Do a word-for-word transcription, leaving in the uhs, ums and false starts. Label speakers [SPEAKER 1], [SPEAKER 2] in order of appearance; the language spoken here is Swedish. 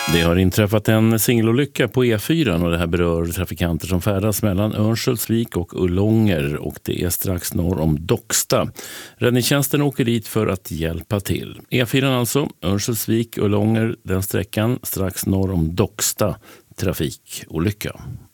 [SPEAKER 1] Det har inträffat en singelolycka på E fyra och det här berör trafikanter som färdas mellan Örnsköldsvik och Ullånger och det är strax norr om Docksta. Räddningstjänsten åker dit för att hjälpa till. E fyra alltså, Örnsköldsvik, Ullånger, den sträckan strax norr om Docksta, trafikolycka.